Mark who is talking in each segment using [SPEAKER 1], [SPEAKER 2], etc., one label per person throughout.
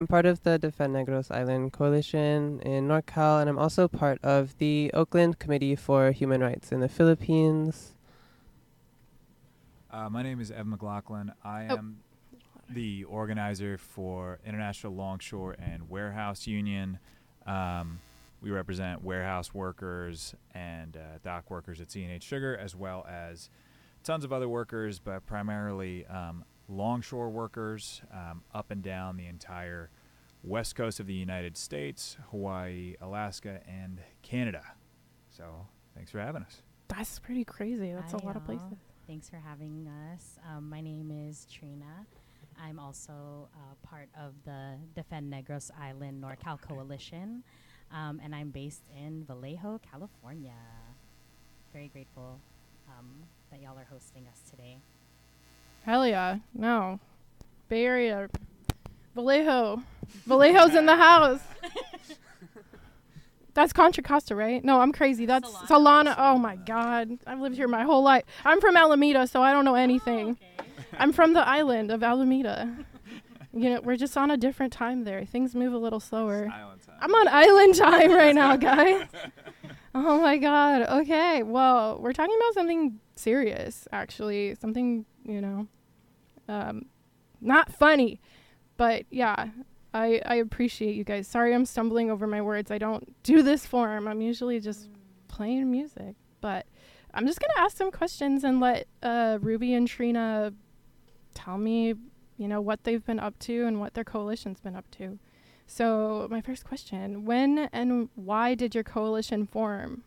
[SPEAKER 1] I'm part of the Defend Negros Island Coalition in NorCal, and I'm also part of the Oakland Committee for Human Rights in the Philippines.
[SPEAKER 2] My name is Evan McLaughlin. I
[SPEAKER 3] Oh.
[SPEAKER 2] am the organizer for International Longshore and Warehouse Union. We represent warehouse workers and dock workers at CNH Sugar, as well as tons of other workers, but primarily longshore workers up and down the entire west coast of the United States, Hawaii, Alaska, and Canada. So thanks for having us.
[SPEAKER 3] That's pretty crazy. That's
[SPEAKER 4] Hi,
[SPEAKER 3] a lot of
[SPEAKER 4] y'all.
[SPEAKER 3] places.
[SPEAKER 4] Thanks for having us. My name is Trina. I'm also part of the Defend Negros Island NorCal Coalition, and I'm based in Vallejo, California. Very grateful that y'all are hosting us today.
[SPEAKER 3] Hell yeah. No. Bay Area. Vallejo. Vallejo's in the house. That's Contra Costa, right? No, I'm crazy. That's Solana. Oh my God. I've lived here my whole life. I'm from Alameda, so I don't know anything.
[SPEAKER 4] Oh, okay.
[SPEAKER 3] I'm from the island of Alameda. You know, we're just on a different time there. Things move a little slower.
[SPEAKER 2] Island time.
[SPEAKER 3] I'm on island time right now, guys. Oh my God. Okay. Well, we're talking about something serious, actually. Something, not funny. But yeah, I appreciate you guys. Sorry I'm stumbling over my words. I don't do this form. I'm usually just playing music. But I'm just going to ask some questions and let Ruby and Trina tell me, what they've been up to and what their coalition's been up to. So my first question, when and why did your coalition form?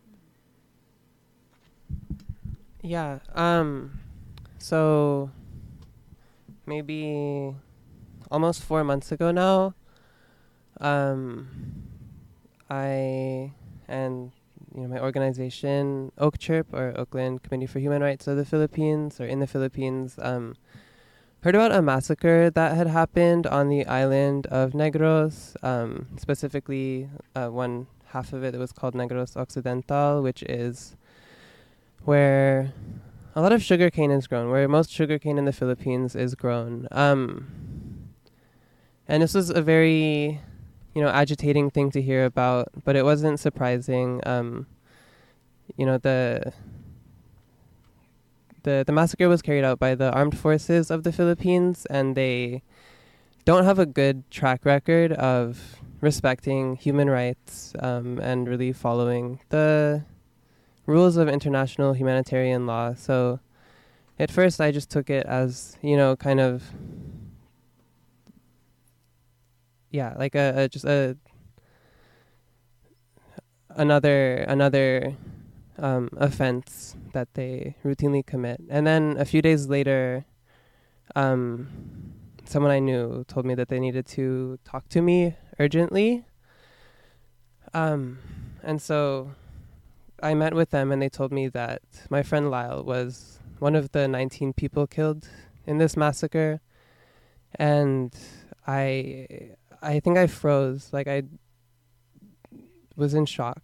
[SPEAKER 1] Yeah, so maybe almost 4 months ago now, I and my organization, Oak Chirp, or Oakland Committee for Human Rights of the Philippines, or in the Philippines, heard about a massacre that had happened on the island of Negros, specifically one half of it was called Negros Occidental, which is where a lot of sugarcane is grown, where most sugarcane in the Philippines is grown. And this was a very, agitating thing to hear about, but it wasn't surprising. The massacre was carried out by the armed forces of the Philippines, and they don't have a good track record of respecting human rights and really following the rules of international humanitarian law. So at first I just took it as, kind of, like another offense that they routinely commit. And then a few days later, someone I knew told me that they needed to talk to me urgently. And so I met with them, and they told me that my friend Lyle was one of the 19 people killed in this massacre. And I think I froze. Like, I was in shock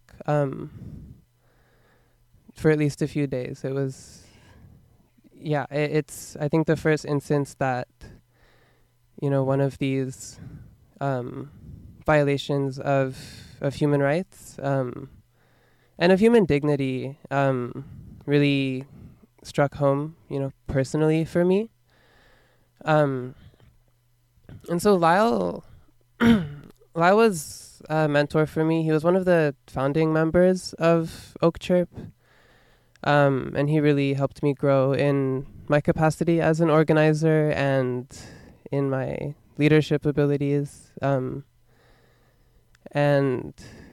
[SPEAKER 1] for at least a few days. It was, it's, I think, the first instance that, one of these violations of human rights and of human dignity really struck home, personally for me. And so Lyle was a mentor for me. He was one of the founding members of Oak Chirp. And he really helped me grow in my capacity as an organizer and in my leadership abilities. And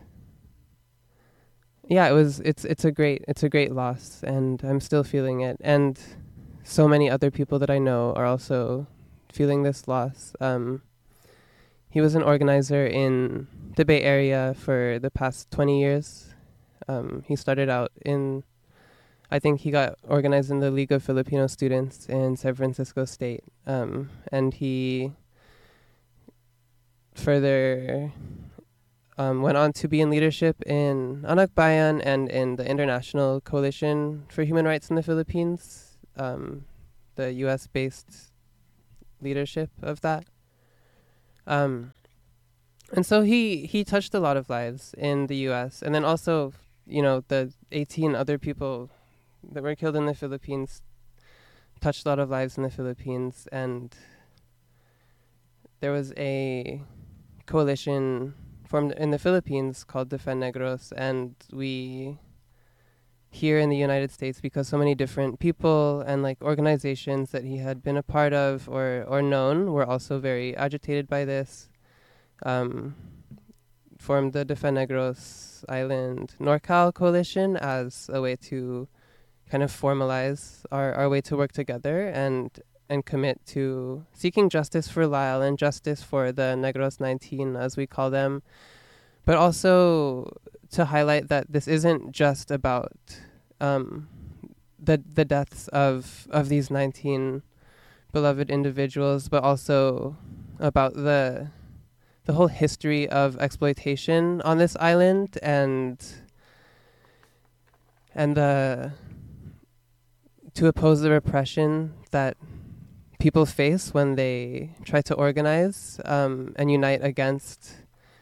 [SPEAKER 1] yeah, it's a great loss, and I'm still feeling it. And so many other people that I know are also feeling this loss. He was an organizer in the Bay Area for the past 20 years. He started out I think he got organized in the League of Filipino Students in San Francisco State. And he further went on to be in leadership in Anak Bayan and in the International Coalition for Human Rights in the Philippines, the U.S.-based leadership of that. And so he touched a lot of lives in the U.S. and then also, the 18 other people that were killed in the Philippines touched a lot of lives in the Philippines. And there was a coalition formed in the Philippines called Defend Negros, and we here in the United States, because so many different people and like organizations that he had been a part of or known were also very agitated by this, formed the Defend Negros Island NorCal coalition as a way to kind of formalize our way to work together and commit to seeking justice for Lyle and justice for the Negros 19, as we call them, but also to highlight that this isn't just about the deaths of these 19 beloved individuals, but also about the whole history of exploitation on this island and to oppose the repression that people face when they try to organize and unite against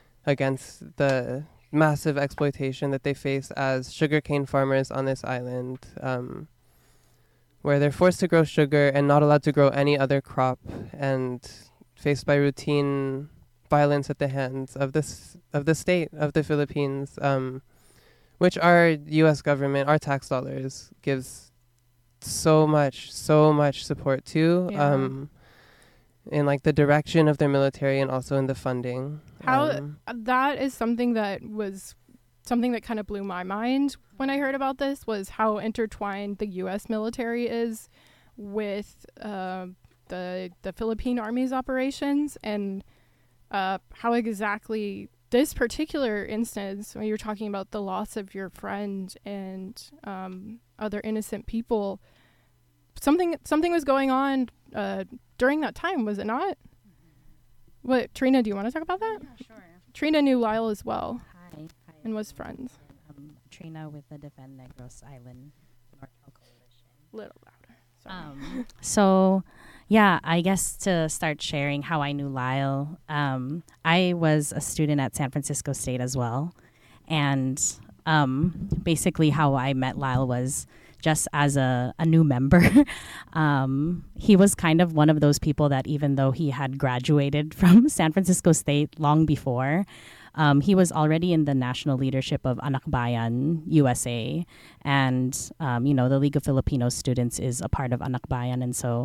[SPEAKER 1] the massive exploitation that they face as sugarcane farmers on this island, where they're forced to grow sugar and not allowed to grow any other crop, and faced by routine violence at the hands of the state of the Philippines, which our U.S. government, our tax dollars, gives so much support to.
[SPEAKER 3] Yeah.
[SPEAKER 1] In like the direction of their military and also in the funding.
[SPEAKER 3] That is something that kind of blew my mind when I heard about this, was how intertwined the U.S. military is with the Philippine Army's operations, and how exactly this particular instance, when you're talking about the loss of your friend and other innocent people, something was going on during that time, was it not? What, Trina, do you want to talk about that?
[SPEAKER 4] Yeah, sure.
[SPEAKER 3] Trina knew Lyle as well.
[SPEAKER 4] Hi.
[SPEAKER 3] And was friends.
[SPEAKER 4] Trina with the Defend Negros Island NorCal Coalition.
[SPEAKER 3] Little louder. Sorry.
[SPEAKER 4] So, yeah, I guess to start sharing how I knew Lyle, I was a student at San Francisco State as well. And basically how I met Lyle was just as a new member. He was kind of one of those people that, even though he had graduated from San Francisco State long before, he was already in the national leadership of Anak Bayan USA. And, the League of Filipino Students is a part of Anak Bayan. And so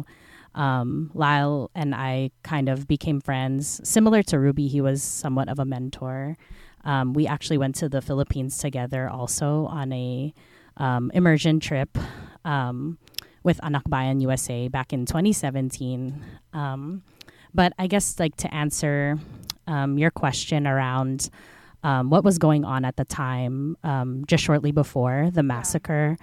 [SPEAKER 4] Lyle and I kind of became friends. Similar to Ruby, he was somewhat of a mentor. We actually went to the Philippines together also on a immersion trip with Anak Bayan USA back in 2017. But I guess, like, to answer your question around what was going on at the time, just shortly before the massacre,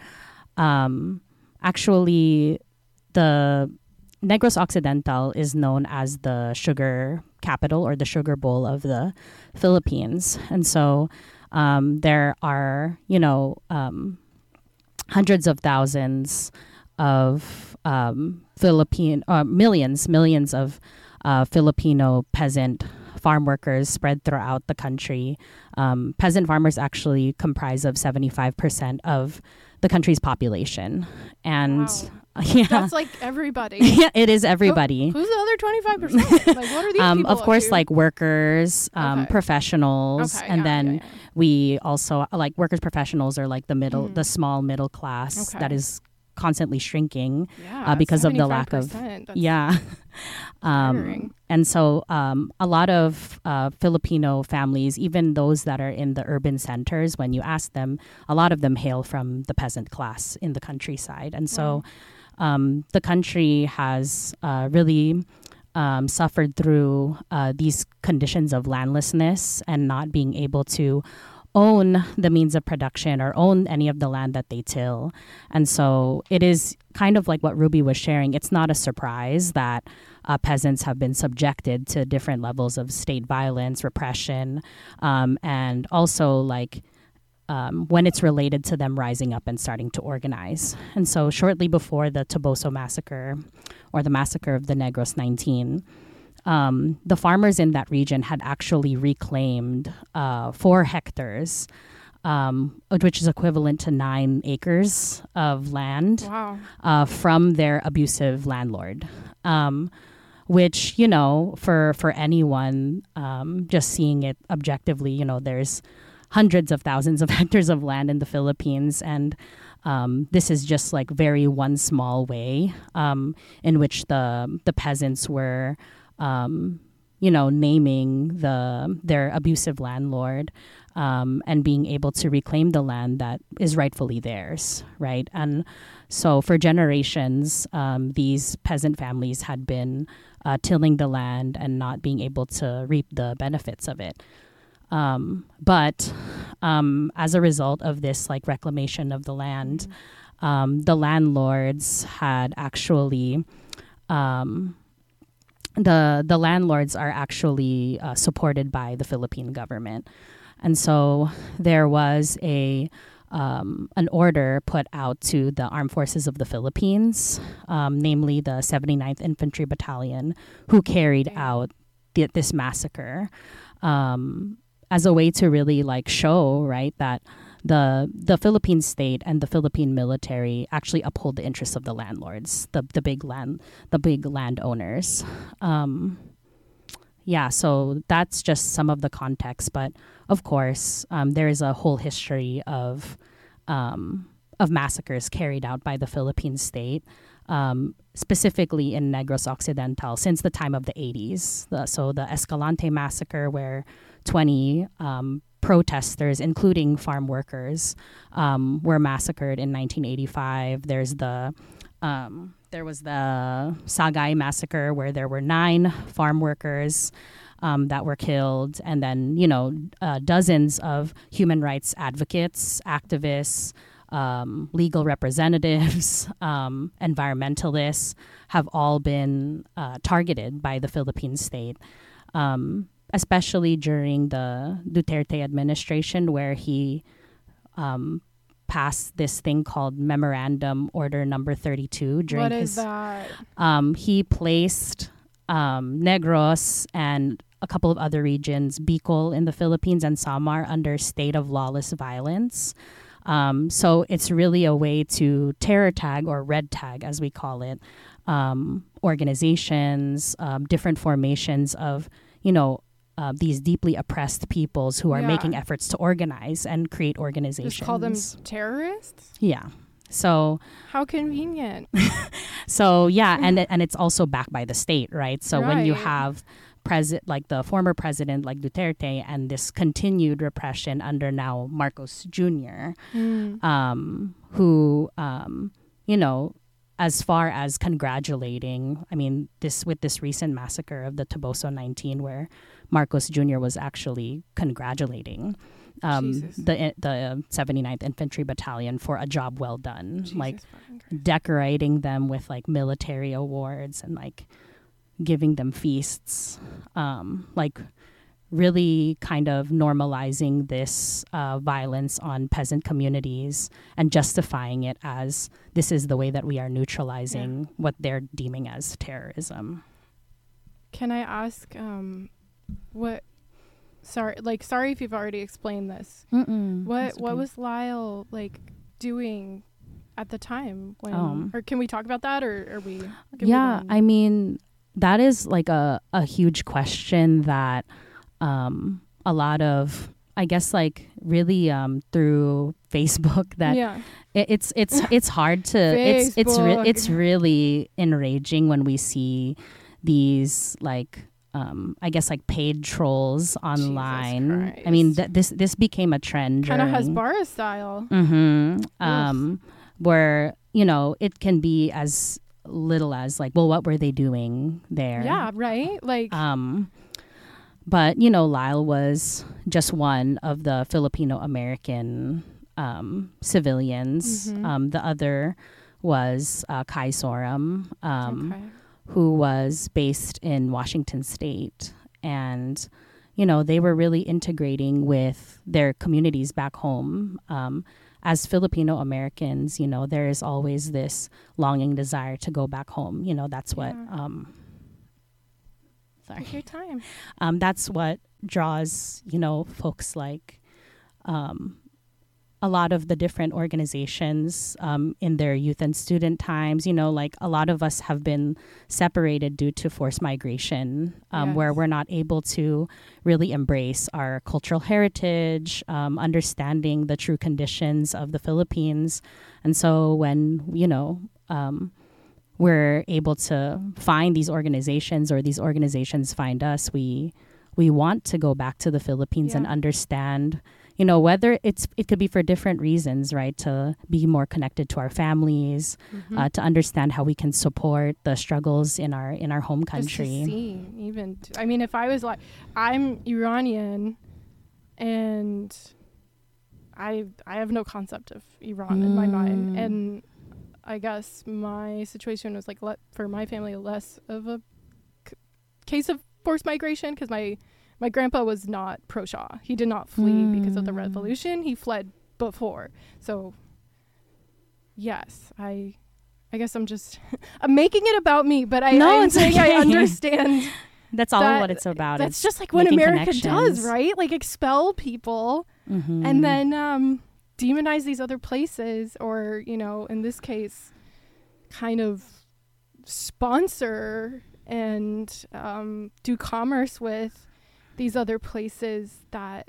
[SPEAKER 4] actually the Negros Occidental is known as the sugar capital or the sugar bowl of the Philippines. And so there are, hundreds of thousands of millions of Filipino peasant farm workers spread throughout the country. Peasant farmers actually comprise of 75% of the country's population. And
[SPEAKER 3] wow. That's like everybody.
[SPEAKER 4] Yeah, it is everybody.
[SPEAKER 3] Who's the other 25%? Like, what are these people
[SPEAKER 4] of course,
[SPEAKER 3] up to?
[SPEAKER 4] like workers, professionals, and then we also like workers, professionals are like the middle, the small middle class that is constantly shrinking because of the lack of and so a lot of Filipino families, even those that are in the urban centers, when you ask them, a lot of them hail from the peasant class in the countryside. And so the country has really suffered through these conditions of landlessness and not being able to own the means of production or own any of the land that they till. And so it is kind of like what Ruby was sharing. It's not a surprise that peasants have been subjected to different levels of state violence, repression, and also like when it's related to them rising up and starting to organize. And so shortly before the Toboso massacre, or the massacre of the Negros 19, the farmers in that region had actually reclaimed 4 hectares, which is equivalent to 9 acres of land
[SPEAKER 3] Wow.
[SPEAKER 4] from their abusive landlord. Which, you know, for anyone, just seeing it objectively, you know, there's hundreds of thousands of hectares of land in the Philippines, and this is just like very one small way in which the peasants were, you know, naming their abusive landlord and being able to reclaim the land that is rightfully theirs, right? And so for generations, these peasant families had been tilling the land and not being able to reap the benefits of it. But as a result of this like reclamation of the land, the landlords had actually the landlords are actually supported by the Philippine government, and so there was an order put out to the Armed Forces of the Philippines, namely the 79th Infantry Battalion, who carried out this massacre, as a way to really like show, right, that the Philippine state and the Philippine military actually uphold the interests of the landlords, the big landowners. Yeah, so that's just some of the context, but of course, there is a whole history of massacres carried out by the Philippine state, specifically in Negros Occidental since the time of the 80s. So the Escalante massacre, where 20 protesters, including farm workers, were massacred in 1985. There was the Sagay massacre, where there were 9 farm workers that were killed, and then, you know, dozens of human rights advocates, activists, legal representatives, environmentalists have all been targeted by the Philippine state, especially during the Duterte administration, where he passed this thing called Memorandum Order Number 32.
[SPEAKER 3] What is that?
[SPEAKER 4] He placed Negros and a couple of other regions, Bicol in the Philippines and Samar, under state of lawless violence. So it's really a way to terror tag, or red tag as we call it, organizations, different formations of, you know, these deeply oppressed peoples who are making efforts to organize and create organizations.
[SPEAKER 3] Just call them terrorists?
[SPEAKER 4] Yeah. So
[SPEAKER 3] how convenient.
[SPEAKER 4] So yeah, and it's also backed by the state, right? So when you have like the former president like Duterte, and this continued repression under now Marcos Jr., who you know, as far as congratulating, I mean, with this recent massacre of the Toboso 19, where Marcos Jr. was actually congratulating the 79th Infantry Battalion for a job well done, like decorating them with like military awards and like giving them feasts, like really kind of normalizing this violence on peasant communities and justifying it as this is the way that we are neutralizing what they're deeming as terrorism.
[SPEAKER 3] Can I ask sorry if you've already explained this. What was Lyle like doing at the time when, or can we talk about that, or are we?
[SPEAKER 4] I mean, that is like a huge question that a lot of, I guess, like really through Facebook, that it's hard to it's really enraging when we see these like I guess like paid trolls online. I mean, this became a trend.
[SPEAKER 3] Kind of Hasbara style.
[SPEAKER 4] Where, you know, it can be as little as like, well, what were they doing there?
[SPEAKER 3] Yeah, right. Like,
[SPEAKER 4] but you know, Lyle was just one of the Filipino American civilians. The other was Kai Sorum, who was based in Washington State, and you know, they were really integrating with their communities back home. As Filipino Americans, you know, there is always this longing desire to go back home. You know, that's what sorry.
[SPEAKER 3] Take your time.
[SPEAKER 4] That's what draws, folks like a lot of the different organizations in their youth and student times. Like a lot of us have been separated due to forced migration, where
[SPEAKER 3] Yes.
[SPEAKER 4] we're not able to really embrace our cultural heritage, understanding the true conditions of the Philippines. And so when, we're able to find these organizations or these organizations find us, we want to go back to the Philippines and
[SPEAKER 3] Yeah.
[SPEAKER 4] understand, whether it could be for different reasons, right? To be more connected to our families, to understand how we can support the struggles in our home
[SPEAKER 3] Just to
[SPEAKER 4] country.
[SPEAKER 3] see, even. I mean, if I was like, I'm Iranian, and I have no concept of Iran in my mind, and I guess my situation was like for my family less of a case of forced migration because my grandpa was not pro-Shah. He did not flee because of the revolution. He fled before. So, yes, I guess I'm just I'm making it about me, but I'm
[SPEAKER 4] it's
[SPEAKER 3] saying
[SPEAKER 4] okay.
[SPEAKER 3] I understand.
[SPEAKER 4] That's all
[SPEAKER 3] that-
[SPEAKER 4] what it's about.
[SPEAKER 3] That's
[SPEAKER 4] It's
[SPEAKER 3] just like what
[SPEAKER 4] making
[SPEAKER 3] America does,
[SPEAKER 4] connections.
[SPEAKER 3] right? Like expel people and then demonize these other places, or in this case, kind of sponsor and do commerce with these other places that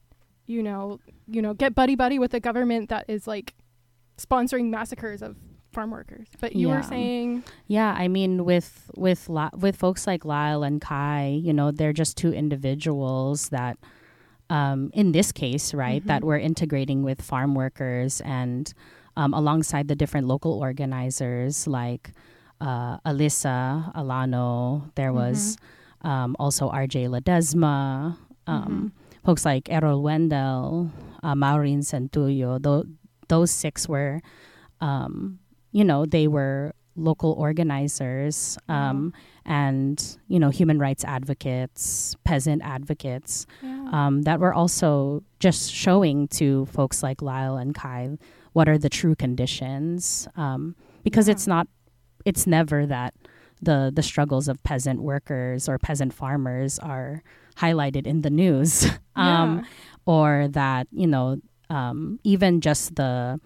[SPEAKER 3] get buddy with the government that is like sponsoring massacres of farm workers. But you were
[SPEAKER 4] Yeah.
[SPEAKER 3] saying
[SPEAKER 4] Yeah, I mean, with folks like Lyle and Kai, they're just two individuals that, in this case, right, that we're integrating with farm workers and alongside the different local organizers like Alyssa Alano. There was also RJ Ledesma, folks like Errol Wendell, Maureen Centullo. Those six were, they were local organizers and, human rights advocates, peasant advocates that were also just showing to folks like Lyle and Kai what are the true conditions. Because it's never that the struggles of peasant workers or peasant farmers are highlighted in the news, or that even just the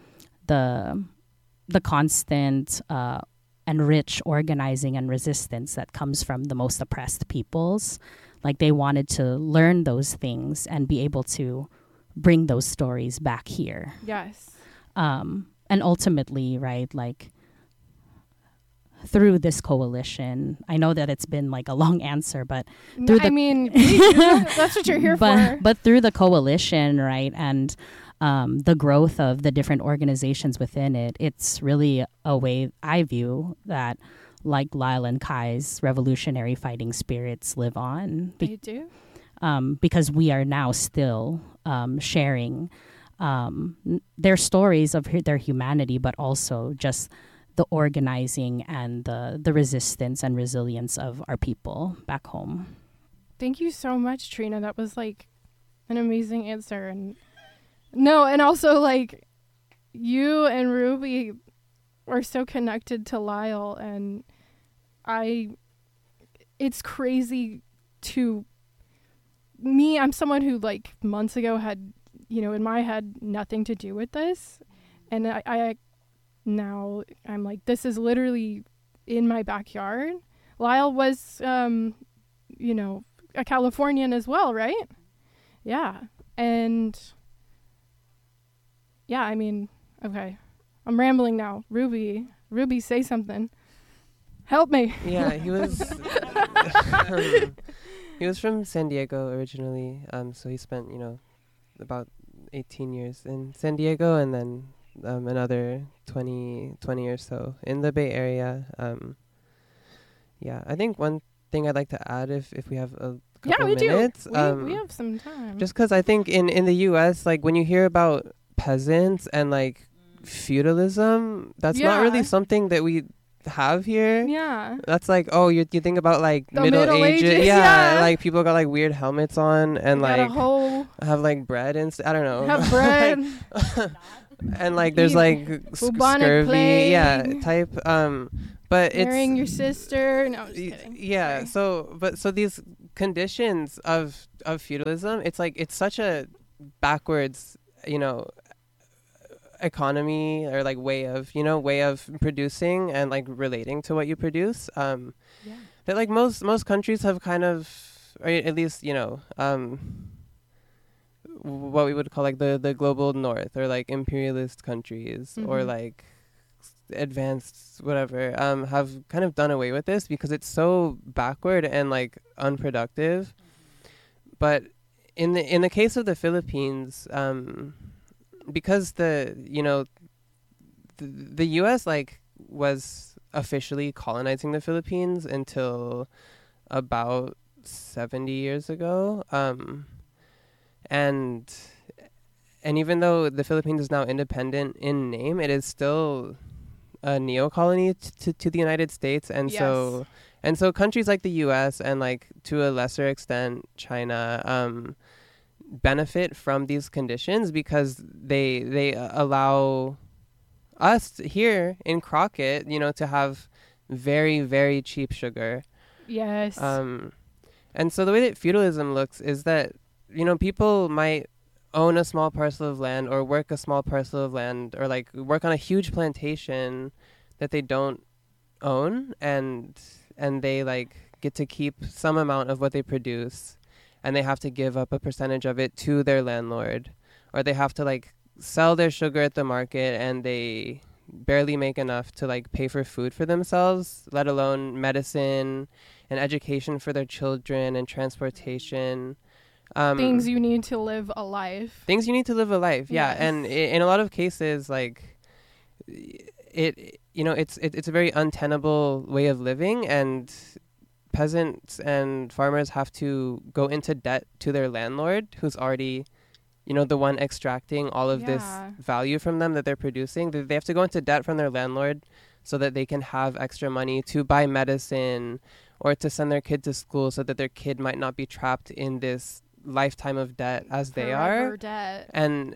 [SPEAKER 4] constant and rich organizing and resistance that comes from the most oppressed peoples. Like they wanted to learn those things and be able to bring those stories back here.
[SPEAKER 3] yes.
[SPEAKER 4] And ultimately, right, like through this coalition, I know that it's been like a long answer, but through
[SPEAKER 3] I mean, that's what you're here for.
[SPEAKER 4] But through the coalition, right, and the growth of the different organizations within it, it's really a way I view that, like Lyle and Kai's revolutionary fighting spirits live on.
[SPEAKER 3] They do.
[SPEAKER 4] Because we are now still sharing their stories of their humanity, but also just the organizing and the resistance and resilience of our people back home.
[SPEAKER 3] Thank you so much, Trina. That was like an amazing answer. And also like you and Ruby are so connected to Lyle, and it's crazy to me. I'm someone who like months ago had, in my head, nothing to do with this. And I now I'm like, this is literally in my backyard. Lyle was, a Californian as well, right? Yeah. And yeah, I mean, okay. I'm rambling now. Ruby, say something. Help me.
[SPEAKER 1] Yeah, he was he was from San Diego originally. So he spent, about 18 years in San Diego, and then another 20 or so in the Bay Area. Yeah, I think one thing I'd like to add, if we have a couple
[SPEAKER 3] we
[SPEAKER 1] minutes,
[SPEAKER 3] do. We have some time.
[SPEAKER 1] just because I think in the U.S., like when you hear about peasants and like feudalism, that's not really
[SPEAKER 3] Yeah.
[SPEAKER 1] something that we have here.
[SPEAKER 3] Yeah.
[SPEAKER 1] That's like, oh, you think about like
[SPEAKER 3] The
[SPEAKER 1] Middle
[SPEAKER 3] Middle
[SPEAKER 1] Ages.
[SPEAKER 3] Ages,
[SPEAKER 1] Yeah,
[SPEAKER 3] yeah.
[SPEAKER 1] like people got like weird helmets on and
[SPEAKER 3] Got
[SPEAKER 1] like
[SPEAKER 3] a whole
[SPEAKER 1] have like bread and I don't know.
[SPEAKER 3] have bread.
[SPEAKER 1] And like there's
[SPEAKER 3] Eat
[SPEAKER 1] like
[SPEAKER 3] bubonic
[SPEAKER 1] scurvy,
[SPEAKER 3] plague.
[SPEAKER 1] yeah, type. but
[SPEAKER 3] Marrying your
[SPEAKER 1] it's
[SPEAKER 3] sister. No, I'm just kidding.
[SPEAKER 1] yeah.
[SPEAKER 3] Sorry.
[SPEAKER 1] So these conditions of feudalism, it's like it's such a backwards, you know, economy or like way of producing and like relating to what you produce.
[SPEAKER 3] Yeah.
[SPEAKER 1] That like most countries have kind of, or at least what we would call like the global north, or like imperialist countries, or
[SPEAKER 3] Mhm.
[SPEAKER 1] like advanced whatever, have kind of done away with this because it's so backward and like unproductive. But in the case of the Philippines, because the US like was officially colonizing the Philippines until about 70 years ago, and even though the Philippines is now independent in name, it is still a neo-colony to the United States. And
[SPEAKER 3] Yes.
[SPEAKER 1] so countries like the US and like to a lesser extent China benefit from these conditions because they allow us here in Crockett, to have very, very cheap sugar.
[SPEAKER 3] Yes.
[SPEAKER 1] And so the way that feudalism looks is that, people might own a small parcel of land or work a small parcel of land or like work on a huge plantation that they don't own, and they like get to keep some amount of what they produce, and they have to give up a percentage of it to their landlord, or they have to like sell their sugar at the market, and they barely make enough to like pay for food for themselves, let alone medicine and education for their children and transportation.
[SPEAKER 3] Things you need to live a life.
[SPEAKER 1] Things you need to live a life. Yeah.
[SPEAKER 3] Yes.
[SPEAKER 1] And in a lot of cases, like it's a very untenable way of living, and peasants and farmers have to go into debt to their landlord, who's already the one extracting all of this
[SPEAKER 3] Yeah.
[SPEAKER 1] value from them that they're producing. They have to go into debt from their landlord so that they can have extra money to buy medicine or to send their kid to school, so that their kid might not be trapped in this lifetime of debt as they
[SPEAKER 3] Forever
[SPEAKER 1] are.
[SPEAKER 3] debt.
[SPEAKER 1] And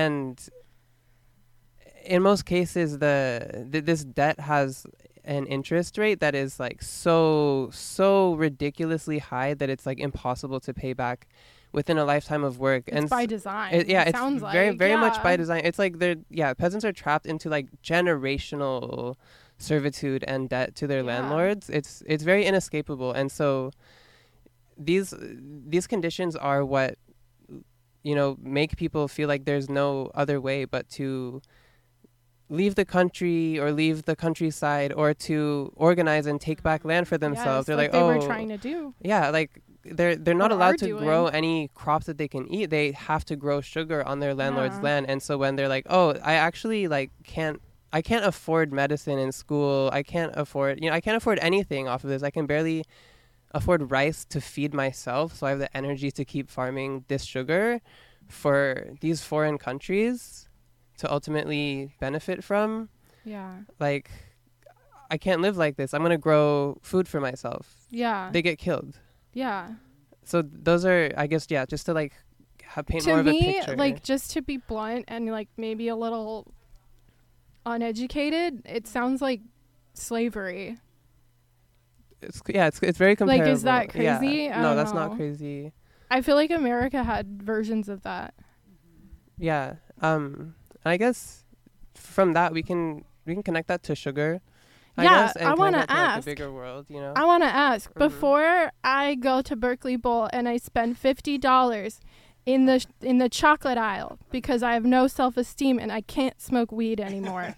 [SPEAKER 1] in most cases, this debt has an interest rate that is like so ridiculously high that it's like impossible to pay back within a lifetime of work.
[SPEAKER 3] It's
[SPEAKER 1] And
[SPEAKER 3] by design.
[SPEAKER 1] it's
[SPEAKER 3] sounds
[SPEAKER 1] very,
[SPEAKER 3] like.
[SPEAKER 1] very much
[SPEAKER 3] Yeah.
[SPEAKER 1] by design. It's like peasants are trapped into like generational servitude and debt to their
[SPEAKER 3] Yeah.
[SPEAKER 1] landlords. It's very inescapable. And so these conditions are what make people feel like there's no other way but to leave the country or leave the countryside, or to organize and take back land for themselves.
[SPEAKER 3] Yes,
[SPEAKER 1] They're
[SPEAKER 3] like
[SPEAKER 1] like,
[SPEAKER 3] they
[SPEAKER 1] oh,
[SPEAKER 3] were trying to do.
[SPEAKER 1] yeah, like they're not
[SPEAKER 3] Or
[SPEAKER 1] allowed
[SPEAKER 3] are
[SPEAKER 1] to
[SPEAKER 3] doing.
[SPEAKER 1] grow any crops that they can eat. They have to grow sugar on their landlord's
[SPEAKER 3] Yeah.
[SPEAKER 1] land. And so when they're like, oh, I actually like I can't afford medicine in school. I can't afford anything off of this. I can barely afford rice to feed myself, so I have the energy to keep farming this sugar for these foreign countries to ultimately benefit from.
[SPEAKER 3] Yeah.
[SPEAKER 1] Like, I can't live like this. I'm going to grow food for myself.
[SPEAKER 3] Yeah.
[SPEAKER 1] They get killed.
[SPEAKER 3] Yeah.
[SPEAKER 1] So those are, I guess, yeah, just to like paint
[SPEAKER 3] To
[SPEAKER 1] more of a
[SPEAKER 3] me,
[SPEAKER 1] picture.
[SPEAKER 3] like, just to be blunt and like maybe a little uneducated, it sounds like slavery.
[SPEAKER 1] it's very comparable.
[SPEAKER 3] Like, is that crazy?
[SPEAKER 1] Yeah.
[SPEAKER 3] I
[SPEAKER 1] No,
[SPEAKER 3] don't
[SPEAKER 1] that's
[SPEAKER 3] know.
[SPEAKER 1] not crazy.
[SPEAKER 3] I feel like America had versions of that.
[SPEAKER 1] Yeah. I guess from that we can connect that to sugar. I
[SPEAKER 3] Yeah,
[SPEAKER 1] guess, and
[SPEAKER 3] I
[SPEAKER 1] connect
[SPEAKER 3] wanna
[SPEAKER 1] that to, like,
[SPEAKER 3] ask.
[SPEAKER 1] the bigger world,
[SPEAKER 3] I want to ask,
[SPEAKER 1] Mhm.
[SPEAKER 3] before I go to Berkeley Bowl and I spend $50 in the chocolate aisle because I have no self-esteem and I can't smoke weed anymore.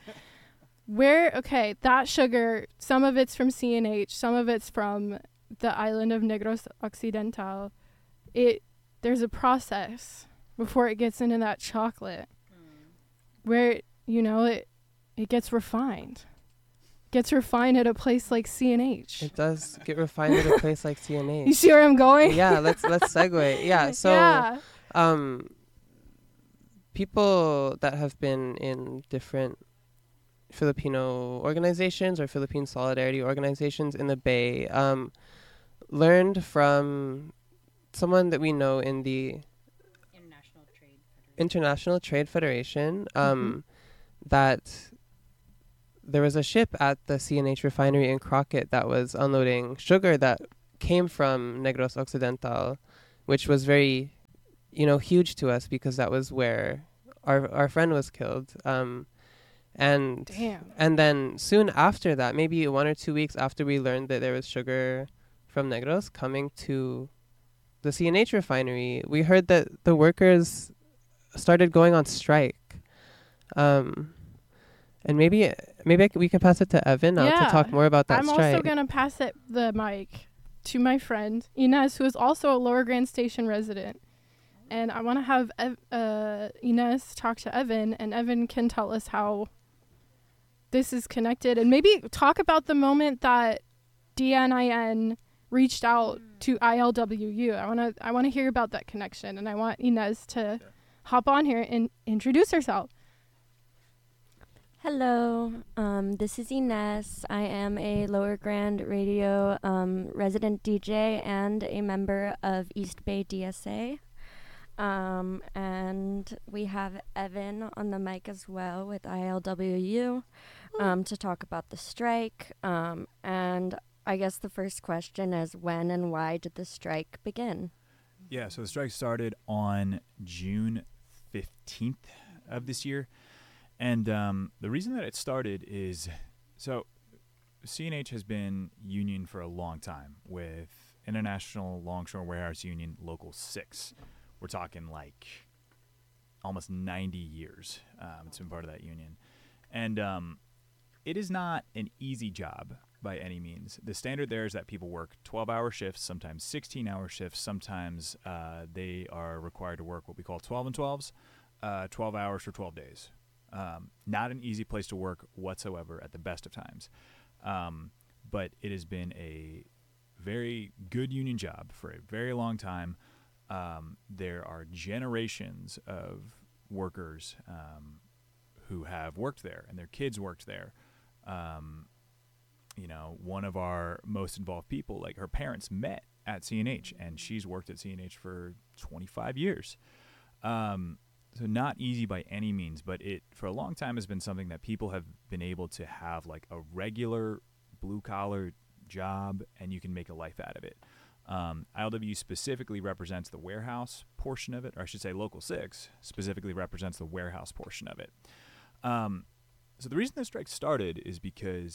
[SPEAKER 3] That sugar, some of it's from CNH, some of it's from the island of Negros Occidental. There's a process before it gets into that chocolate where, it gets refined. Gets refined at a place like CNH.
[SPEAKER 1] It does get refined at a place like CNH.
[SPEAKER 3] You see where I'm going?
[SPEAKER 1] Yeah, let's segue. Yeah, so
[SPEAKER 3] yeah.
[SPEAKER 1] people that have been in different Filipino organizations or Philippine solidarity organizations in the Bay learned from someone that we know in the International Trade Federation
[SPEAKER 3] Mhm.
[SPEAKER 1] that there was a ship at the CNH refinery in Crockett that was unloading sugar that came from Negros Occidental, which was very, huge to us because that was where our friend was killed. And
[SPEAKER 3] Damn.
[SPEAKER 1] and then soon after that, maybe 1 or 2 weeks after we learned that there was sugar from Negros coming to the CNH refinery, we heard that the workers started going on strike. And maybe we can pass it to Evan now to talk more about that
[SPEAKER 3] I'm
[SPEAKER 1] strike.
[SPEAKER 3] also going to pass the mic to my friend Inez, who is also a Lower Grand Station resident. And I want to have Inez talk to Evan, and Evan can tell us how this is connected, and maybe talk about the moment that DNIN reached out to ILWU. I want to hear about that connection, and I want Inez to hop on here and introduce herself.
[SPEAKER 5] Hello, this is Inez. I am a Lower Grand Radio resident DJ and a member of East Bay DSA. And we have Evan on the mic as well with ILWU to talk about the strike. And I guess the first question is, when and why did the strike begin?
[SPEAKER 2] Yeah, so the strike started on June 15th of this year. And the reason that it started is, so CNH has been union for a long time with International Longshore Warehouse Union Local 6. We're talking like almost 90 years. It's been part of that union. And it is not an easy job by any means. The standard there is that people work 12-hour shifts, sometimes 16-hour shifts. Sometimes they are required to work what we call 12 and 12s, 12 hours for 12 days. Not an easy place to work whatsoever at the best of times. But it has been a very good union job for a very long time. There are generations of workers who have worked there, and their kids worked there. One of our most involved people, like her parents met at CNH, and she's worked at CNH for 25 years. So not easy by any means, but it for a long time has been something that people have been able to have like a regular blue-collar job, and you can make a life out of it. ILW specifically represents the warehouse portion of it, or I should say Local 6 specifically represents the warehouse portion of it. So the reason the strike started is because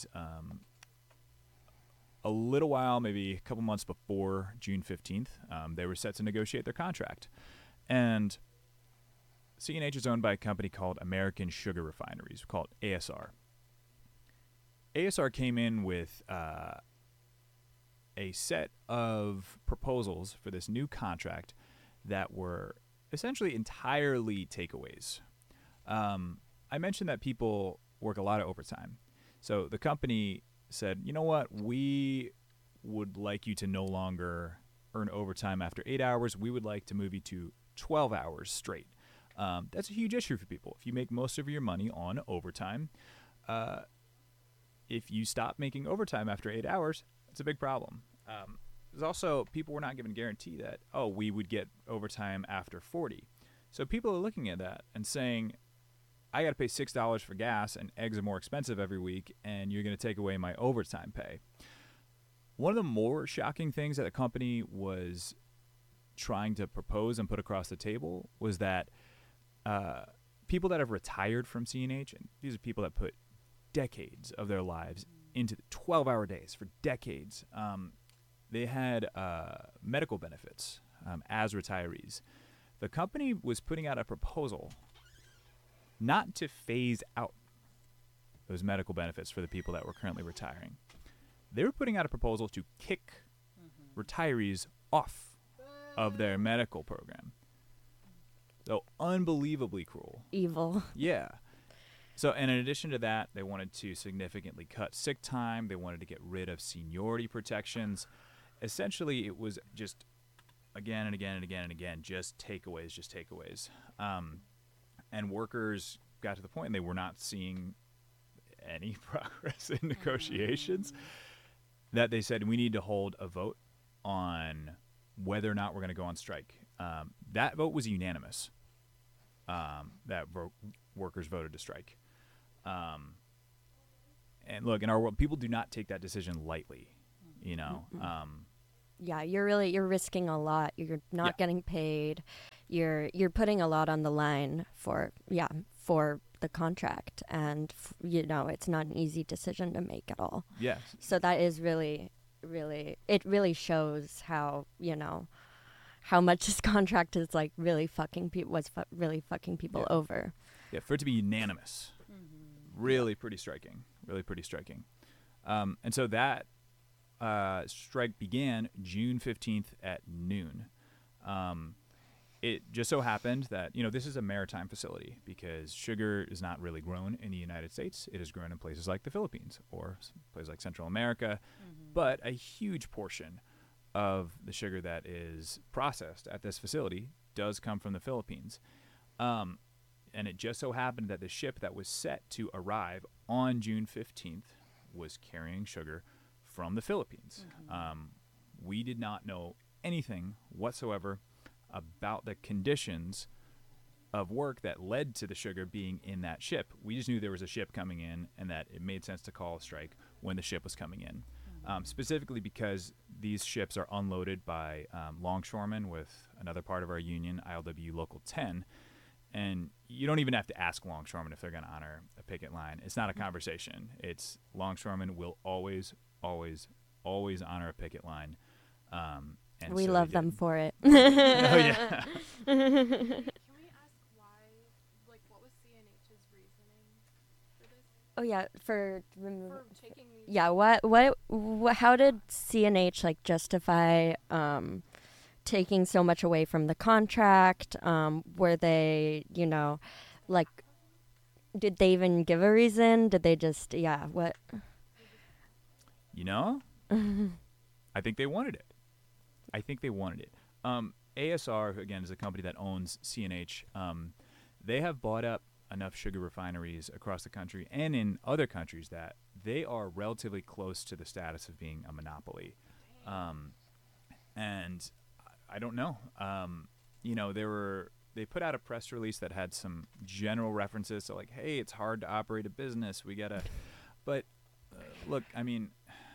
[SPEAKER 2] a little while, maybe a couple months before June 15th, they were set to negotiate their contract. And CNH is owned by a company called American Sugar Refineries, called ASR. ASR came in with a set of proposals for this new contract that were essentially entirely takeaways. I mentioned that people work a lot of overtime. So the company said, you know what, we would like you to no longer earn overtime after 8 hours. We would like to move you to 12 hours straight. That's a huge issue for people. If you make most of your money on overtime, if you stop making overtime after 8 hours, it's a big problem. There's also, people were not given guarantee that, we would get overtime after 40. So people are looking at that and saying, I got to pay $6 for gas, and eggs are more expensive every week, and you're going to take away my overtime pay. One of the more shocking things that the company was trying to propose and put across the table was that people that have retired from CNH, and these are people that put decades of their lives into 12-hour days for decades, they had medical benefits as retirees. The company was putting out a proposal not to phase out those medical benefits for the people that were currently retiring. They were putting out a proposal to kick retirees off of their medical program. So unbelievably cruel.
[SPEAKER 5] Evil.
[SPEAKER 2] Yeah. So, and in addition to that, they wanted to significantly cut sick time. They wanted to get rid of seniority protections. Essentially, it was just again and again and again and again, just takeaways. And workers got to the point they were not seeing any progress in negotiations, that they said, we need to hold a vote on whether or not we're going to go on strike. That vote was unanimous. Workers voted to strike. and look, in our world, people do not take that decision lightly. You know,
[SPEAKER 5] Yeah, you're risking a lot. You're not getting paid. You're putting a lot on the line for the contract, and it's not an easy decision to make at all.
[SPEAKER 2] yes.
[SPEAKER 5] So that is really, it really shows how how much this contract is like really fucking people over.
[SPEAKER 2] Yeah, for it to be unanimous, really pretty striking. And so that strike began June 15th at noon. It just so happened that, this is a maritime facility because sugar is not really grown in the United States. It is grown in places like the Philippines or places like Central America. But a huge portion of the sugar that is processed at this facility does come from the Philippines. And it just so happened that the ship that was set to arrive on June 15th was carrying sugar from the Philippines. We did not know anything whatsoever about the conditions of work that led to the sugar being in that ship. We just knew there was a ship coming in and that it made sense to call a strike when the ship was coming in. Specifically because these ships are unloaded by longshoremen with another part of our union, ILW Local 10. And you don't even have to ask longshoremen if they're going to honor a picket line. It's not a conversation. It's longshoremen will always, always, always honor a picket line. And
[SPEAKER 5] We
[SPEAKER 2] so
[SPEAKER 5] love
[SPEAKER 2] they
[SPEAKER 5] them
[SPEAKER 2] did.
[SPEAKER 5] for it.
[SPEAKER 2] Oh, yeah.
[SPEAKER 3] Can we ask why, what was CNH's reasoning for this?
[SPEAKER 5] Oh yeah,
[SPEAKER 3] For taking these?
[SPEAKER 5] yeah. What? How did CNH justify taking so much away from the contract? Were they, did they even give a reason? Did they just, what?
[SPEAKER 2] I think they wanted it. ASR, again, is a company that owns CNH. They have bought up enough sugar refineries across the country and in other countries that they are relatively close to the status of being a monopoly. And I don't know. They put out a press release that had some general references to hey, it's hard to operate a business. We gotta, but look, I mean,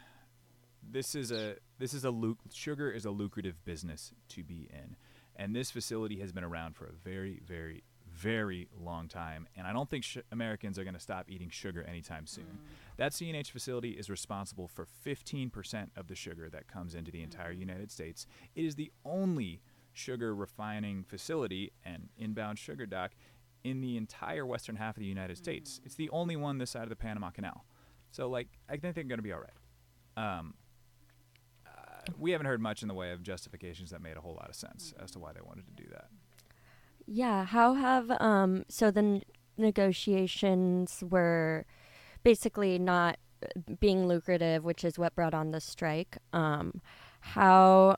[SPEAKER 2] sugar is a lucrative business to be in, and this facility has been around for a very, very, very long time, and I don't think Americans are going to stop eating sugar anytime soon. That CNH facility is responsible for 15% of the sugar that comes into the entire United States. It is the only sugar refining facility and inbound sugar dock in the entire western half of the United States. It's the only one this side of the Panama Canal. So, I think they're going to be all right. We haven't heard much in the way of justifications that made a whole lot of sense as to why they wanted to do that.
[SPEAKER 5] Yeah, how have so the negotiations were basically not being lucrative, which is what brought on the strike. How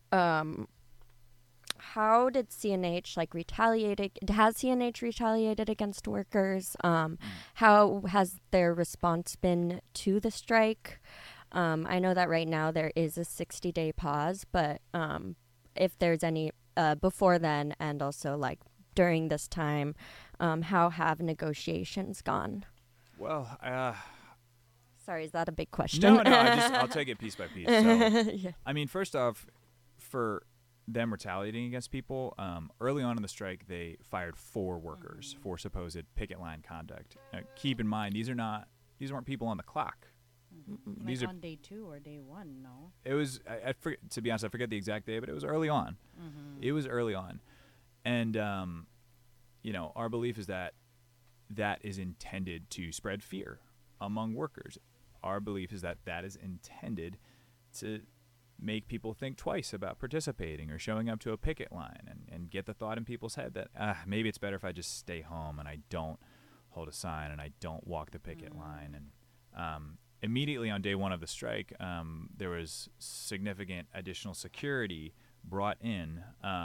[SPEAKER 5] did CNH retaliate? Has CNH retaliated against workers? How has their response been to the strike? I know that right now there is a 60-day pause, but if there's any before then and also during this time, how have negotiations gone?
[SPEAKER 2] Well,
[SPEAKER 5] sorry, is that a big question?
[SPEAKER 2] No, I'll take it piece by piece. So,
[SPEAKER 5] Yeah.
[SPEAKER 2] I mean, first off, for them retaliating against people, early on in the strike, they fired 4 workers for supposed picket line conduct. Keep in mind, these weren't people on the clock. These are
[SPEAKER 4] on day 2 or day 1, no?
[SPEAKER 2] It was, to be honest, I forget the exact day, but it was early on. It was early on. And, our belief is that is intended to spread fear among workers. Our belief is that is intended to make people think twice about participating or showing up to a picket line and get the thought in people's head that maybe it's better if I just stay home and I don't hold a sign and I don't walk the picket line. And immediately on day 1 of the strike, there was significant additional security brought in.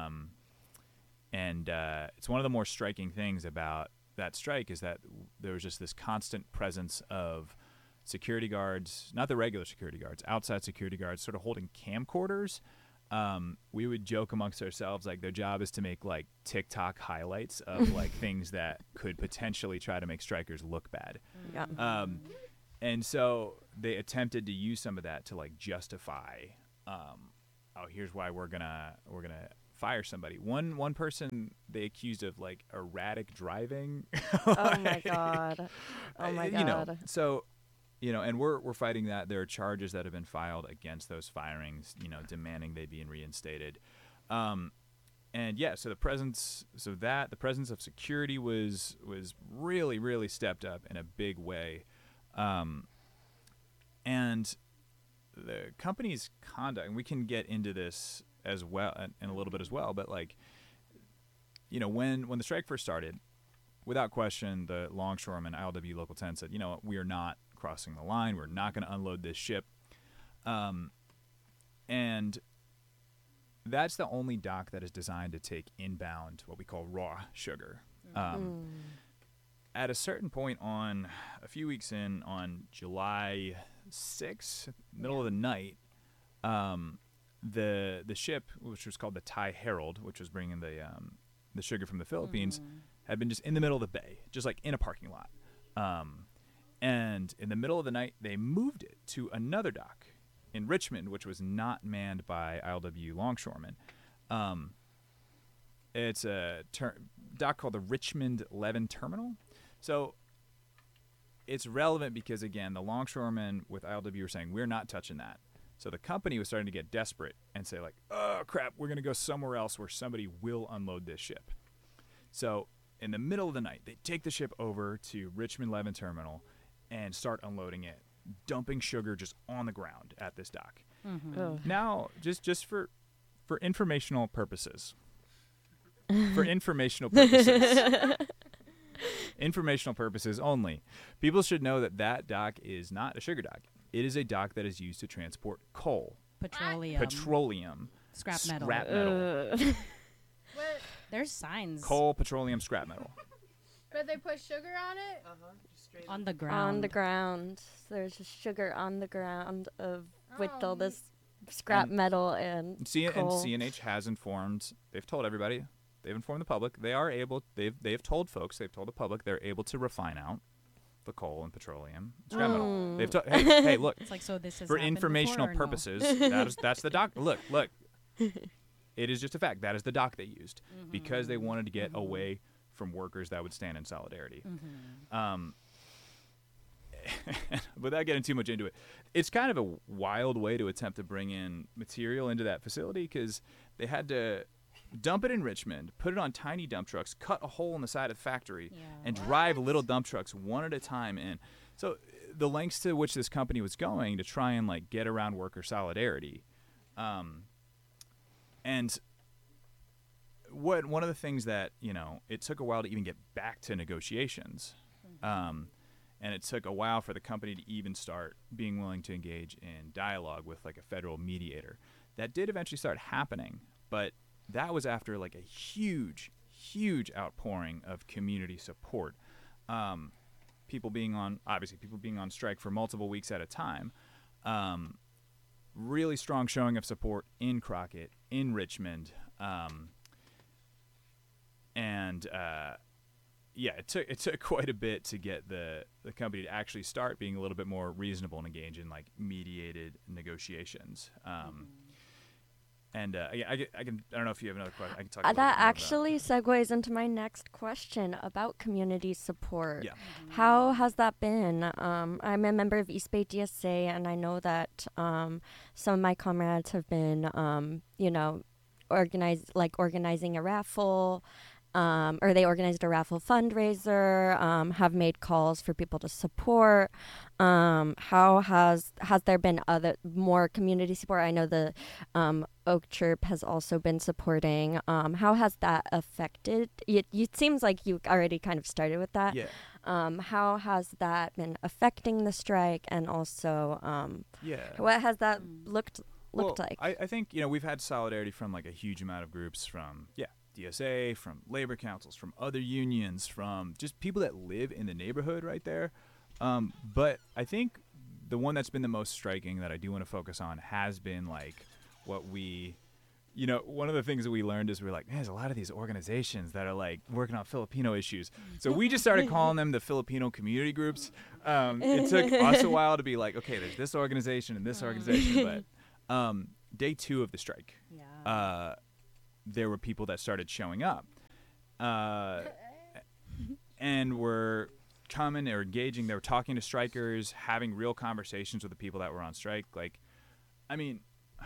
[SPEAKER 2] And it's one of the more striking things about that strike is that there was just this constant presence of security guards, not the regular security guards, outside security guards sort of holding camcorders. We would joke amongst ourselves their job is to make TikTok highlights of things that could potentially try to make strikers look bad.
[SPEAKER 5] Yeah.
[SPEAKER 2] And so they attempted to use some of that to like justify, here's why we're gonna fire somebody. One person they accused of like erratic driving.
[SPEAKER 5] Oh my god. Oh my god.
[SPEAKER 2] You know, so, you know, and we're fighting that. There are charges that have been filed against those firings, you know, demanding they be reinstated. And yeah, so the presence of security was really, really stepped up in a big way. And the company's conduct, and we can get into this as well in a little bit as well, but like, you know, when the strike first started, without question, the longshoremen, ILW Local 10 said, you know what, we are not crossing the line. We're not going to unload this ship. And that's the only dock that is designed to take inbound what we call raw sugar. At a certain point a few weeks in, on July 6th, middle of the night, the ship, which was called the Thai Herald, which was bringing the sugar from the Philippines, had been just in the middle of the bay, just like in a parking lot. And in the middle of the night, they moved it to another dock in Richmond, which was not manned by ILW longshoremen. It's a dock called the Richmond Levin Terminal. So it's relevant because, again, the longshoremen with ILW were saying, we're not touching that. So the company was starting to get desperate and say, like, oh, crap, we're going to go somewhere else where somebody will unload this ship. So in the middle of the night, they take the ship over to Richmond Levin Terminal and start unloading it, dumping sugar just on the ground at this dock. Now, just for informational purposes, informational purposes only, people should know that dock is not a sugar dock. It is a dock that is used to transport coal, petroleum,
[SPEAKER 4] scrap metal.
[SPEAKER 3] What?
[SPEAKER 4] There's signs
[SPEAKER 2] coal, petroleum, scrap metal.
[SPEAKER 3] But they put sugar on it?
[SPEAKER 4] on the ground.
[SPEAKER 5] On the ground. There's just sugar on the ground with all this scrap metal and coal.
[SPEAKER 2] And CNH has informed. They've told everybody. They've informed the public. They are able. They've told folks. They've told the public they're able to refine out the coal and petroleum, scrap metal. They've told. Hey, look.
[SPEAKER 4] It's like, so this is
[SPEAKER 2] for informational purposes. That's the dock. Look. It is just a fact. That is the dock they used because they wanted to get away from workers that would stand in solidarity. Without getting too much into it, it's kind of a wild way to attempt to bring in material into that facility because they had to dump it in Richmond, put it on tiny dump trucks, cut a hole in the side of the factory, and drive little dump trucks one at a time in. So the lengths to which this company was going to try and like get around worker solidarity. And one of the things that, you know, it took a while to even get back to negotiations. And it took a while for the company to even start being willing to engage in dialogue with like a federal mediator. That did eventually start happening, but that was after like a huge outpouring of community support. People being on strike for multiple weeks at a time. Really strong showing of support in Crockett, in Richmond. It took quite a bit to get the company to actually start being a little bit more reasonable and engage in like mediated negotiations. I don't know if you have another question. I can talk.
[SPEAKER 5] That actually segues into my next question about community support.
[SPEAKER 2] Yeah.
[SPEAKER 5] How has that been? I'm a member of East Bay DSA, and I know that some of my comrades have been, organizing a raffle. Or they organized a raffle fundraiser, have made calls for people to support. How has there been more community support? I know the Oak Chirp has also been supporting. How has that affected? It seems like you already kind of started with that.
[SPEAKER 2] Yeah.
[SPEAKER 5] How has that been affecting the strike, and also what has that looked like?
[SPEAKER 2] I think, you know, we've had solidarity from like a huge amount of groups from DSA, from labor councils, from other unions, from just people that live in the neighborhood right there. But I think the one that's been the most striking that I do want to focus on has been like what we one of the things that we learned is we're like, man, there's a lot of these organizations that are like working on Filipino issues. So we just started calling them the Filipino community groups. It took us a while to be like, okay, there's this organization and this organization. But day 2 of the strike, there were people that started showing up. And were coming, they were engaging, they were talking to strikers, having real conversations with the people that were on strike. Like, I mean,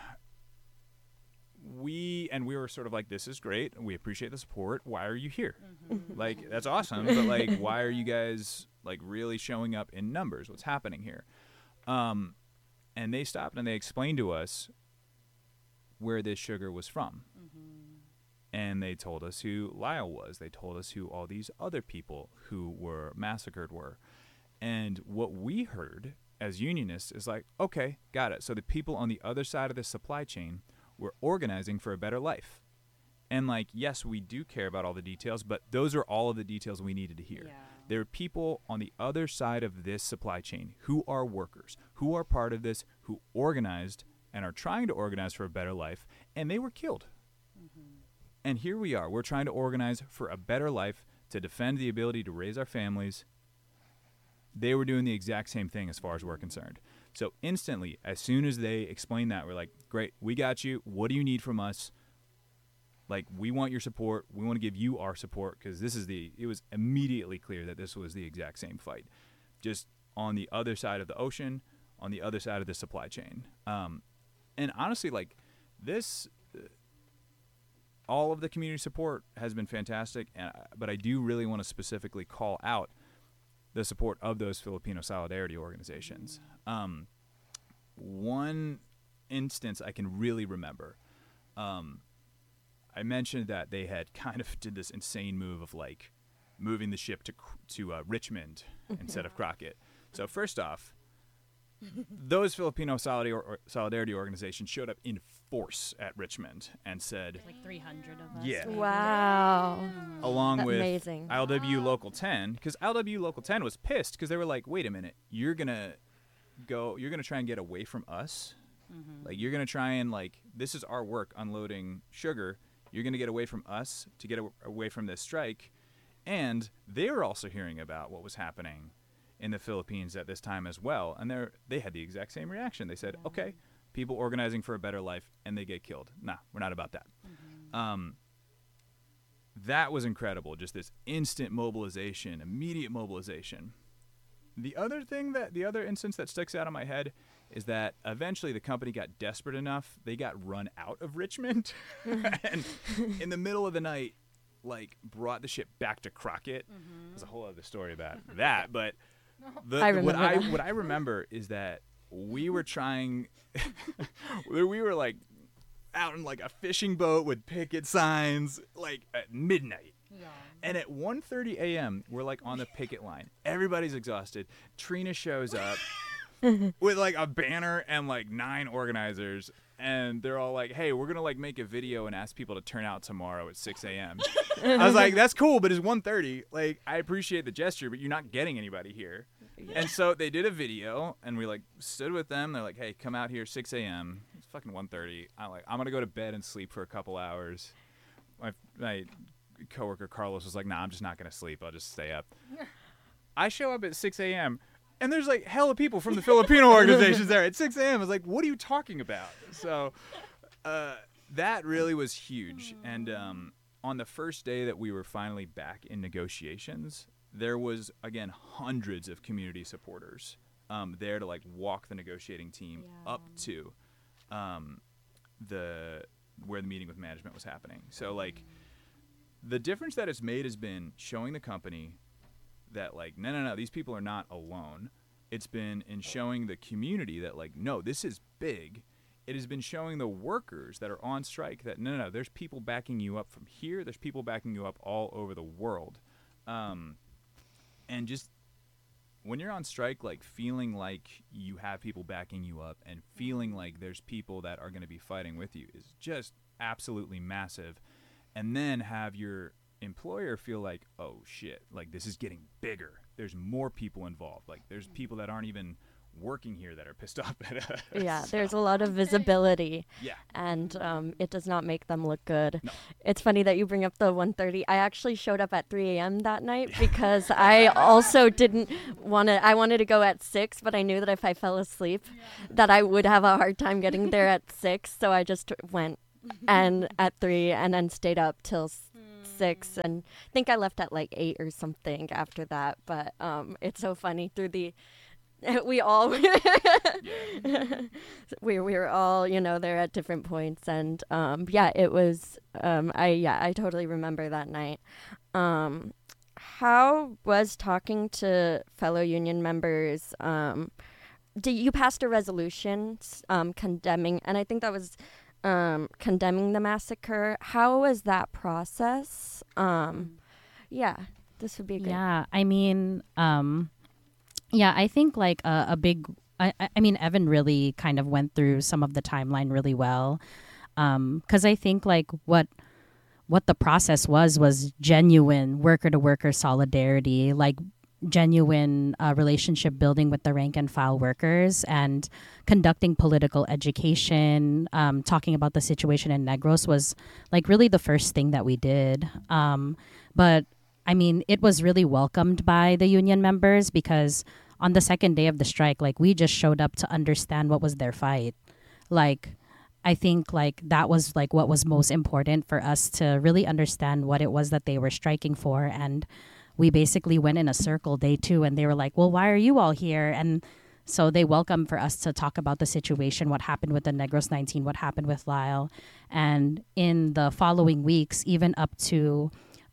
[SPEAKER 2] we were sort of like, this is great, we appreciate the support, why are you here? Like, that's awesome, but like, why are you guys like really showing up in numbers? What's happening here? And they stopped and they explained to us where this sugar was from. And they told us who Lyle was. They told us who all these other people who were massacred were. And what we heard as unionists is like, okay, got it. So the people on the other side of the supply chain were organizing for a better life. And like, yes, we do care about all the details, but those are all of the details we needed to hear. Yeah. There are people on the other side of this supply chain who are workers, who are part of this, who organized and are trying to organize for a better life, and they were killed. And here we are. We're trying to organize for a better life, to defend the ability to raise our families. They were doing the exact same thing as far as we're concerned. So instantly, as soon as they explained that, we're like, great, we got you. What do you need from us? Like, we want your support. We want to give you our support, because it was immediately clear that this was the exact same fight, just on the other side of the ocean, on the other side of the supply chain. And honestly, like, this... all of the community support has been fantastic, but I do really want to specifically call out the support of those Filipino solidarity organizations. One instance I can really remember, I mentioned that they had kind of did this insane move of like moving the ship to Richmond instead of Crockett. So first off, those Filipino solidarity organizations showed up in force at Richmond and said,
[SPEAKER 4] like 300 of us.
[SPEAKER 2] Yeah.
[SPEAKER 5] Wow.
[SPEAKER 2] Along
[SPEAKER 5] That's
[SPEAKER 2] with
[SPEAKER 5] amazing.
[SPEAKER 2] LW Local 10, because LW Local 10 was pissed because they were like, wait a minute, you're going to try and get away from us? Like, you're going to try and, like, this is our work unloading sugar. You're going to get away from us to get away from this strike. And they were also hearing about what was happening in the Philippines at this time as well, and they had the exact same reaction. They said, okay, people organizing for a better life, and they get killed. Nah, we're not about that. That was incredible, just this instant mobilization, immediate mobilization. The other instance that sticks out in my head is that eventually the company got desperate enough, they got run out of Richmond, and in the middle of the night, like, brought the ship back to Crockett. There's a whole other story about that, but... what I remember is that we were trying we were like out in like a fishing boat with picket signs like at midnight. And at 1:30 a.m. we're like on the picket line. Everybody's exhausted. Trina shows up with like a banner and like 9 organizers, and they're all like, hey, we're gonna like make a video and ask people to turn out tomorrow at 6 a.m. I was like, that's cool, but it's 1:30. Like, I appreciate the gesture, but you're not getting anybody here. And so they did a video, and we like stood with them. They're like, hey, come out here 6 a.m. It's fucking 1:30. I'm gonna go to bed and sleep for a couple hours. My coworker Carlos was like, nah, I'm just not gonna sleep. I'll just stay up. I show up at 6 a.m. and there's like hella people from the Filipino organizations there at 6 a.m. I was like, what are you talking about? So that really was huge. And on the first day that we were finally back in negotiations, there was, again, hundreds of community supporters there to like walk the negotiating team up to where the meeting with management was happening. So like the difference that it's made has been showing the company that like, no, these people are not alone. It's been in showing the community that like, no, this is big. It has been showing the workers that are on strike that no, there's people backing you up from here. There's people backing you up all over the world. And just when you're on strike, like feeling like you have people backing you up and feeling like there's people that are going to be fighting with you is just absolutely massive. And then have your employer feel like, oh shit, like this is getting bigger. There's more people involved. Like there's people that aren't even working here that are pissed off at us.
[SPEAKER 5] Yeah, there's a lot of visibility.
[SPEAKER 2] Yeah.
[SPEAKER 5] And it does not make them look good.
[SPEAKER 2] No.
[SPEAKER 5] It's funny that you bring up the 1:30. I actually showed up at 3 a.m. that night because I also didn't want to. I wanted to go at 6, but I knew that if I fell asleep, that I would have a hard time getting there at 6. So I just went and at 3 and then stayed up till 6. And I think I left at like 8 or something after that. But it's so funny through the. We all we were all, you know, there at different points, and it was I totally remember that night. How was talking to fellow union members? You passed a resolution condemning, and I think that was condemning the massacre. How was that process? This would be good.
[SPEAKER 4] Yeah, I mean, I think like a big, I mean, Evan really kind of went through some of the timeline really well. 'Cause I think like what the process was genuine worker to worker solidarity, like genuine relationship building with the rank and file workers, and conducting political education, talking about the situation in Negros was like really the first thing that we did. But I mean, it was really welcomed by the union members because on the second day of the strike, like we just showed up to understand what was their fight. Like, I think like that was like what was most important for us to really understand what it was that they were striking for. And we basically went in a circle day 2 and they were like, well, why are you all here? And so they welcomed for us to talk about the situation, what happened with the Negros 19, what happened with Lyle. And in the following weeks, even up to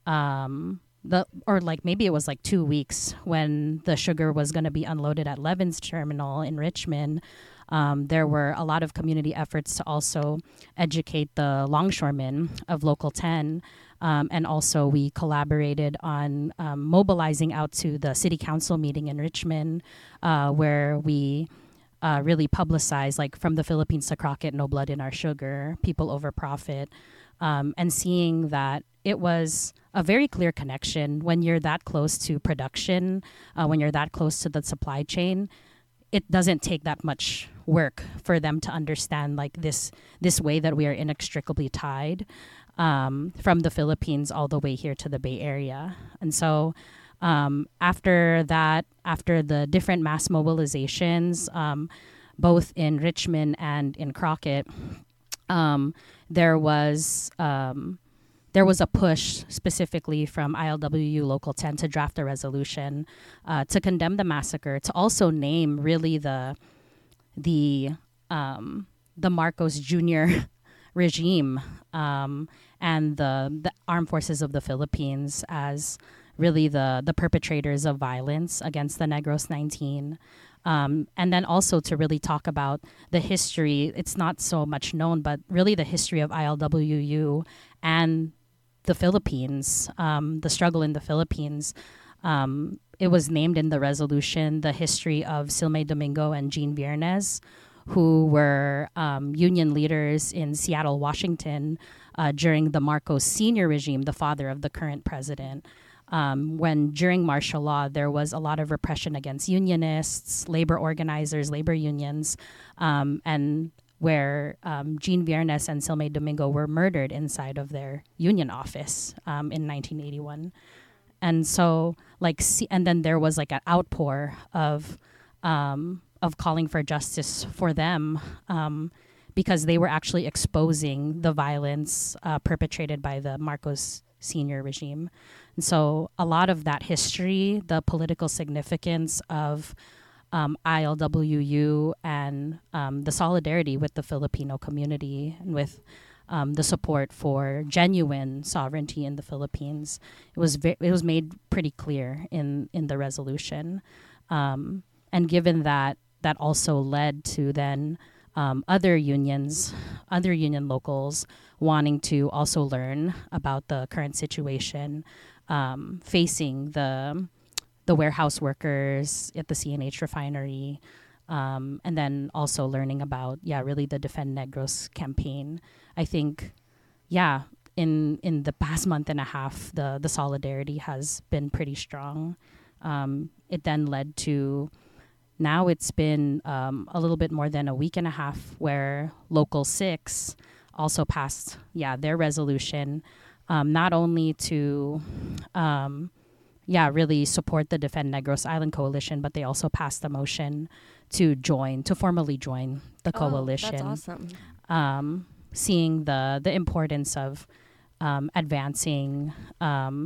[SPEAKER 4] maybe it was like 2 weeks when the sugar was going to be unloaded at Levin's terminal in Richmond. There were a lot of community efforts to also educate the longshoremen of Local 10. And also we collaborated on mobilizing out to the city council meeting in Richmond, where we really publicized, like, from the Philippines to Crockett, no blood in our sugar, people over profit, and seeing that it was a very clear connection when you're that close to production, when you're that close to the supply chain. It doesn't take that much work for them to understand like this way that we are inextricably tied, from the Philippines all the way here to the Bay Area. And so after the different mass mobilizations, both in Richmond and in Crockett, there was a push specifically from ILWU Local 10 to draft a resolution to condemn the massacre, to also name really the Marcos Jr. regime and the armed forces of the Philippines as really the perpetrators of violence against the Negros 19. And then also to really talk about the history. It's not so much known, but really the history of ILWU and the Philippines, the struggle in the Philippines. It was named in the resolution the history of Silme Domingo and Jean Viernes, who were union leaders in Seattle, Washington, during the Marcos Sr. regime, the father of the current president. When during martial law, there was a lot of repression against unionists, labor organizers, labor unions, and where Jean Viernes and Silme Domingo were murdered inside of their union office in 1981. And so, and then there was like an outpour of calling for justice for them, because they were actually exposing the violence perpetrated by the Marcos Sr. regime. And so a lot of that history, the political significance of ILWU and the solidarity with the Filipino community and with the support for genuine sovereignty in the Philippines, it was made pretty clear in the resolution. And given that also led to then other union locals wanting to also learn about the current situation facing the warehouse workers at the CNH refinery, and then also learning about, really the Defend Negros campaign. I think, in the past month and a half, the solidarity has been pretty strong. It then led to, now it's been a little bit more than a week and a half where Local 6 also passed, their resolution, not only to, really support the Defend Negros Island Coalition, but they also passed a motion to formally join the coalition.
[SPEAKER 5] That's awesome.
[SPEAKER 4] Seeing the importance of advancing